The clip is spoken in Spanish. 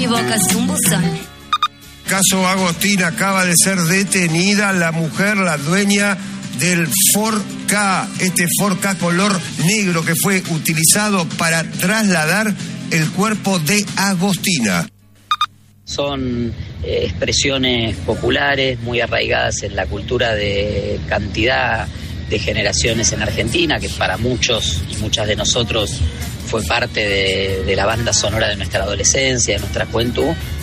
equivocas un buzón. Caso Agostina, acaba de ser detenida la mujer, la dueña del Ford Ka, este Ford Ka color negro que fue utilizado para trasladar el cuerpo de Agostina. Son expresiones populares muy arraigadas en la cultura de cantidad de generaciones en Argentina, que para muchos y muchas de nosotros fue parte de la banda sonora de nuestra adolescencia, de nuestra juventud.